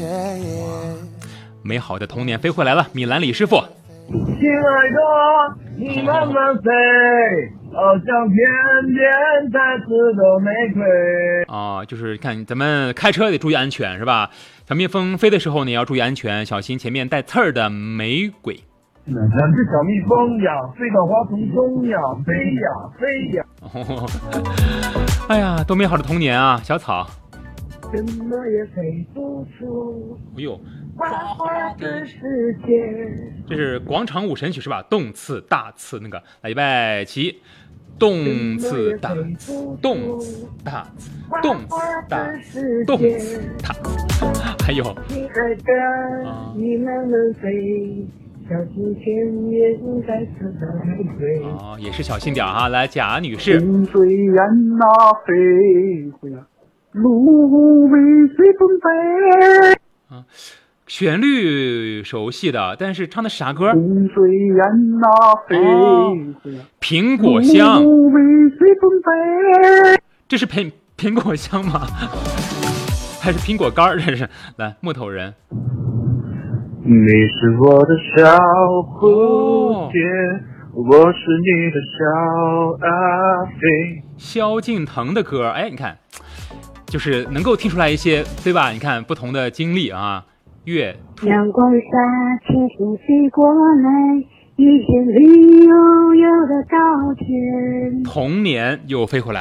美好的童年飞回来了，米兰李师傅。 亲爱的，你慢慢飞，好像天边再次的玫瑰。 就是看咱们开车得注意安全，是吧？小蜜蜂飞的时候呢，也要注意安全，小心前面带刺儿的玫瑰。 像只小蜜蜂呀，飞到花丛中呀，飞呀飞呀。 哎呀，多美好的童年啊，小草。 怎么也飞不出哎呦， 花花的世界。 这是广场舞神曲是吧？动次大次那个，来预备起，动次大次，动次大次，动次大次，动次大次。还有， 亲爱的，你慢慢飞。小心前面再次的玫瑰。 也是小心点啊！来，贾女士。 云虽远那飞回啊，路为随风飞。 旋律熟悉的，但是唱的是啥歌？ 云虽远那飞回啊， 苹果香。 路为随风飞。 这是苹果香吗？还是苹果干？这是来木头人。 你是我的小蝴蝶，我是你的小阿飞。 萧敬腾的歌，你看，就是能够听出来一些，对吧？你看不同的经历啊，月兔。 阳光下，轻轻飞过来，一片绿油油的稻田。 童年又飞回来。